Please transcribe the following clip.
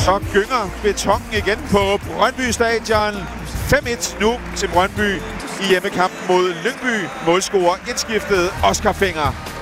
Så gynger betongen igen på Brøndby Stadion. 5-1 nu til Brøndby i hjemmekampen mod Lyngby. Målscorer indskiftet Oscar Fenger.